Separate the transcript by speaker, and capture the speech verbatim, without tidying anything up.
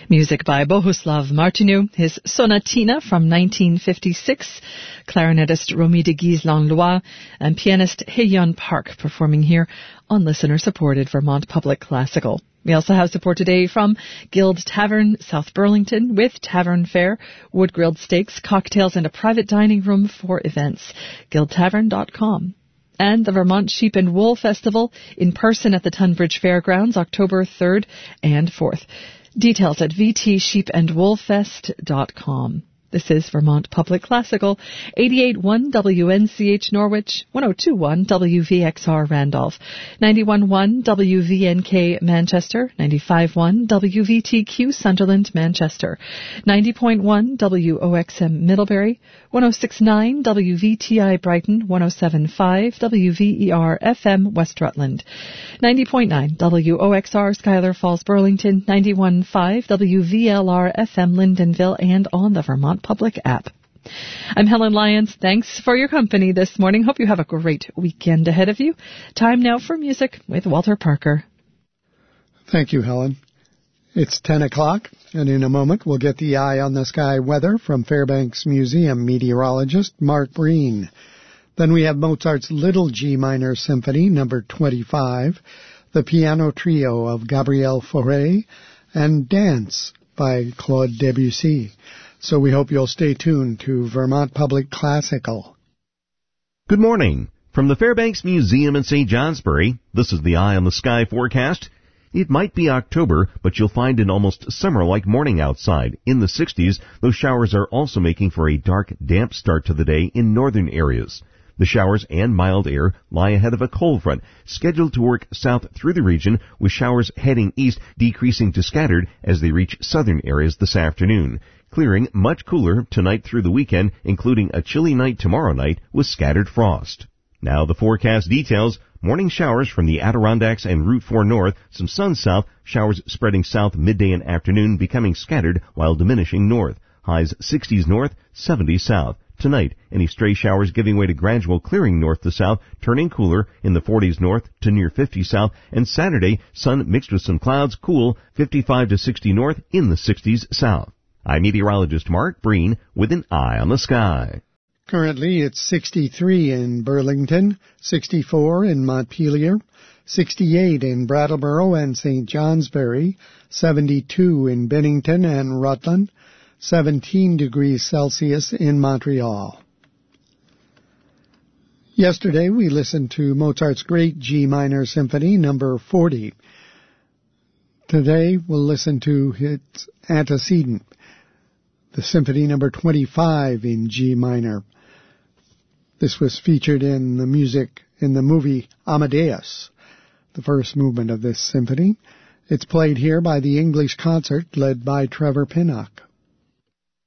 Speaker 1: Music by Bohuslav Martinu, his Sonatina from nineteen fifty-six, clarinetist Romy de Guise-Langlois, and pianist Hye-Yeon Park performing here on listener-supported Vermont Public Classical. We also have support today from Guild Tavern, South Burlington, with tavern fare, wood-grilled steaks, cocktails, and a private dining room for events. guild tavern dot com. And the Vermont Sheep and Wool Festival in person at the Tunbridge Fairgrounds, October third and fourth. Details at v t sheep and wool fest dot com. This is Vermont Public Classical, eighty-eight point one W N C H Norwich, one oh two point one W V X R Randolph, ninety-one point one W V N K Manchester, ninety-five point one W V T Q Sunderland Manchester, ninety point one W O X M Middlebury, one oh six point nine W V T I Brighton, one oh seven point five W V E R F M West Rutland, ninety point nine W O X R Schuyler Falls Burlington, ninety-one point five W V L R F M Lyndonville, and on the Vermont Public app. I'm Helen Lyons. Thanks for your company this morning. Hope you have a great weekend ahead of you. Time now for music with Walter Parker.
Speaker 2: Thank you, Helen. It's ten o'clock, and in a moment we'll get the Eye on the Sky weather from Fairbanks Museum meteorologist Mark Breen. Then we have Mozart's Little G Minor Symphony, number twenty-five, the piano trio of Gabriel Fauré, and Dance by Claude Debussy. So we hope you'll stay tuned to Vermont Public Classical.
Speaker 3: Good morning. From the Fairbanks Museum in Saint Johnsbury, this is the Eye on the Sky forecast. It might be October, but you'll find an almost summer-like morning outside. In the sixties, those showers are also making for a dark, damp start to the day in northern areas. The showers and mild air lie ahead of a cold front, scheduled to work south through the region, with showers heading east, decreasing to scattered as they reach southern areas this afternoon. Clearing much cooler tonight through the weekend, including a chilly night tomorrow night with scattered frost. Now the forecast details. Morning showers from the Adirondacks and Route four north, some sun south, showers spreading south midday and afternoon, becoming scattered while diminishing north. Highs sixties north, seventies south. Tonight, any stray showers giving way to gradual clearing north to south, turning cooler in the forties north to near fifty south. And Saturday, sun mixed with some clouds, cool, fifty-five to sixty north, in the sixties south. I'm meteorologist Mark Breen with an Eye on the Sky.
Speaker 2: Currently, it's sixty-three in Burlington, sixty-four in Montpelier, sixty-eight in Brattleboro and Saint Johnsbury, seventy-two in Bennington and Rutland, seventeen degrees Celsius in Montreal. Yesterday, we listened to Mozart's great G Minor Symphony, number forty. Today, we'll listen to its antecedent, the Symphony number twenty-five in G minor. This was featured in the music in the movie Amadeus, the first movement of this symphony. It's played here by the English Concert led by Trevor Pinnock.